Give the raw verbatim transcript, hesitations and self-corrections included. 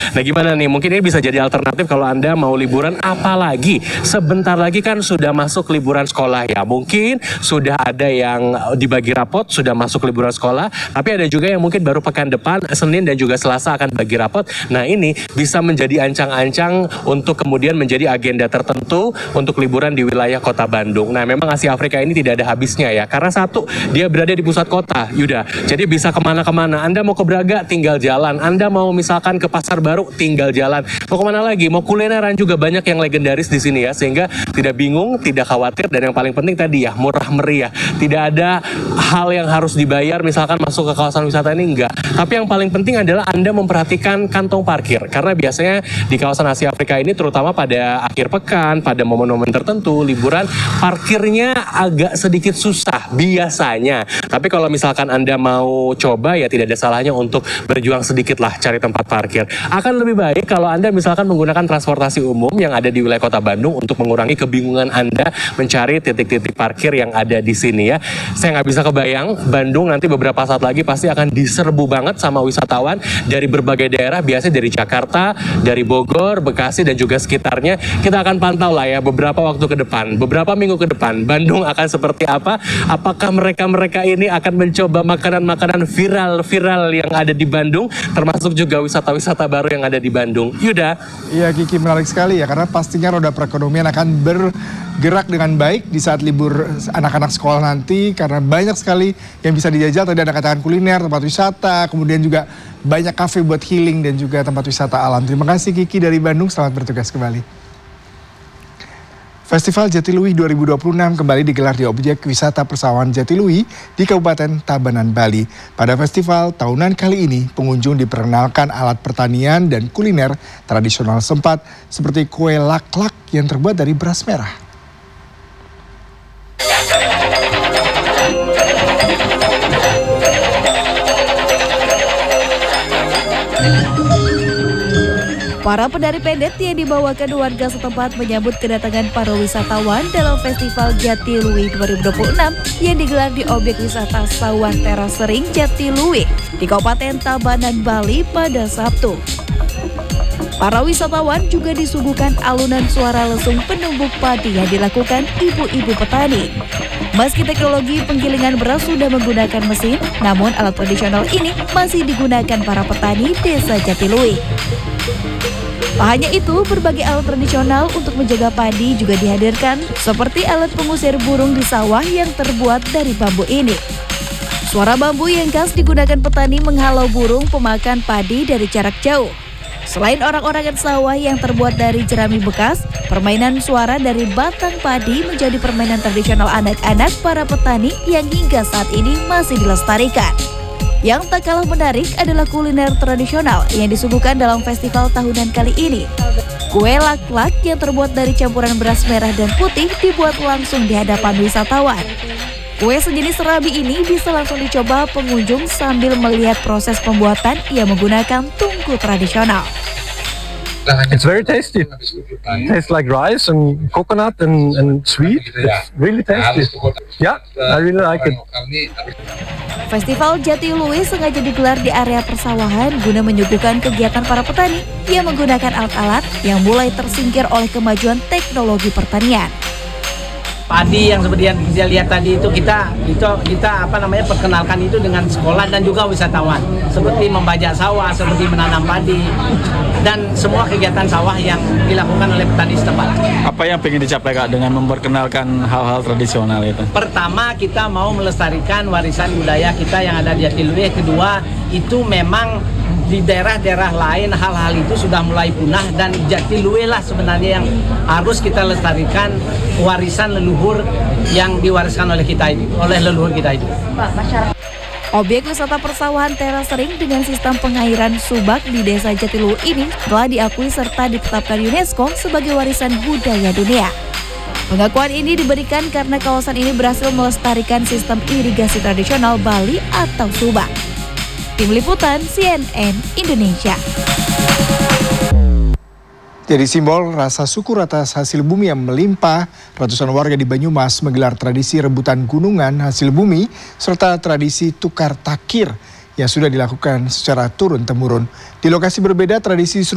Nah gimana nih, mungkin ini bisa jadi alternatif kalau Anda mau liburan, apalagi sebentar lagi kan sudah masuk liburan sekolah ya. Mungkin sudah ada yang dibagi rapot, sudah masuk liburan sekolah, tapi ada juga yang mungkin baru pekan depan, Senin dan juga Selasa akan bagi rapot. Nah ini bisa menjadi ancang-ancang untuk kemudian menjadi agenda tertentu untuk liburan di wilayah kota Bandung. Nah memang Asia Afrika ini tidak ada habisnya ya, karena satu, dia berada di pusat kota, Yuda. Jadi bisa kemana-kemana, Anda mau ke Braga tinggal jalan, Anda mau misalkan ke Pasar Baru tinggal jalan, mau kemana lagi, mau kulineran juga banyak yang legendaris di sini ya, sehingga tidak bingung, tidak khawatir, dan yang paling penting tadi ya, murah meriah, tidak ada hal yang harus dibayar misalkan masuk ke kawasan wisata ini, enggak. Tapi yang paling penting adalah Anda memperhatikan kantong parkir, karena biasanya di kawasan Asia Afrika ini terutama pada akhir pekan, pada momen-momen tertentu, liburan, parkirnya agak sedikit susah biasanya. Tapi kalau misalkan Anda mau coba ya tidak ada salahnya untuk berjuang sedikit lah cari tempat parkir. Akan lebih baik kalau Anda misalkan menggunakan transportasi umum yang ada di wilayah kota Bandung untuk mengurangi kebingungan Anda mencari titik-titik parkir yang ada di sini ya. Saya nggak bisa kebayang, Bandung nanti beberapa saat lagi pasti akan diserbu banget sama wisatawan dari berbagai daerah, biasanya dari Jakarta, dari Bogor, Bekasi, dan juga sekitarnya. Kita akan pantau lah ya beberapa waktu ke depan, beberapa minggu ke depan, Bandung akan seperti apa? Apakah mereka-mereka ini akan mencoba makanan-makanan viral-viral yang ada di Bandung, termasuk juga wisata-wisata baru yang ada di Bandung. Yuda. Iya Kiki, menarik sekali ya, karena pastinya roda perekonomian akan bergerak dengan baik di saat libur anak-anak sekolah nanti, karena banyak sekali yang bisa dijajal. Tadi Anda katakan kuliner, tempat wisata, kemudian juga banyak kafe buat healing dan juga tempat wisata alam. Terima kasih Kiki dari Bandung, selamat bertugas kembali. Festival Jatiluwih dua ribu dua puluh enam kembali digelar di objek wisata persawahan Jatiluwih di Kabupaten Tabanan, Bali. Pada festival tahunan kali ini, pengunjung diperkenalkan alat pertanian dan kuliner tradisional setempat seperti kue lak-lak yang terbuat dari beras merah. Para penari pendet yang dibawakan warga setempat menyambut kedatangan para wisatawan dalam Festival Jatiluwih dua ribu dua puluh enam yang digelar di objek wisata Sawah Teras Sering Jatiluwih di Kabupaten Tabanan, Bali pada Sabtu. Para wisatawan juga disuguhkan alunan suara lesung penumbuk padi yang dilakukan ibu-ibu petani. Meski teknologi penggilingan beras sudah menggunakan mesin, namun alat tradisional ini masih digunakan para petani desa Jatiluwih. Tak hanya itu, berbagai alat tradisional untuk menjaga padi juga dihadirkan, seperti alat pengusir burung di sawah yang terbuat dari bambu ini. Suara bambu yang khas digunakan petani menghalau burung pemakan padi dari jarak jauh. Selain orang-orangan sawah yang terbuat dari jerami bekas, permainan suara dari batang padi menjadi permainan tradisional anak-anak para petani yang hingga saat ini masih dilestarikan. Yang tak kalah menarik adalah kuliner tradisional yang disuguhkan dalam festival tahunan kali ini. Kue lak-lak yang terbuat dari campuran beras merah dan putih dibuat langsung di hadapan wisatawan. Kue sejenis serabi ini bisa langsung dicoba pengunjung sambil melihat proses pembuatan yang menggunakan tungku tradisional. It's very tasty. Tastes like rice and coconut and, and sweet. It's really tasty. Yeah, I really like it. Festival Jatiluwih sengaja digelar di area persawahan guna menyuguhkan kegiatan para petani yang menggunakan alat-alat yang mulai tersingkir oleh kemajuan teknologi pertanian. Padi yang seperti yang kita lihat tadi itu kita itu kita apa namanya perkenalkan itu dengan sekolah dan juga wisatawan, seperti membajak sawah, seperti menanam padi dan semua kegiatan sawah yang dilakukan oleh petani setempat. Apa yang ingin dicapai Kak dengan memperkenalkan hal-hal tradisional itu? Pertama, kita mau melestarikan warisan budaya kita yang ada di Jatiluwih. Kedua, itu memang di daerah-daerah lain hal-hal itu sudah mulai punah, dan Jatiluwih lah sebenarnya yang harus kita lestarikan warisan leluhur yang diwariskan oleh kita itu, oleh leluhur kita itu. Objek wisata persawahan Teras Sering dengan sistem pengairan subak di desa Jatiluwih ini telah diakui serta ditetapkan UNESCO sebagai warisan budaya dunia. Pengakuan ini diberikan karena kawasan ini berhasil melestarikan sistem irigasi tradisional Bali atau subak. Tim Liputan C N N Indonesia. Jadi simbol rasa syukur atas hasil bumi yang melimpah, ratusan warga di Banyumas menggelar tradisi rebutan gunungan hasil bumi serta tradisi tukar takir yang sudah dilakukan secara turun-temurun. Di lokasi berbeda, tradisi